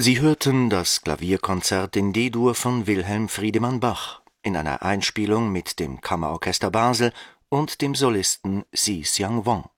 Sie hörten das Klavierkonzert in D-Dur von Wilhelm Friedemann Bach in einer Einspielung mit dem Kammerorchester Basel und dem Solisten Si Xiang Wang.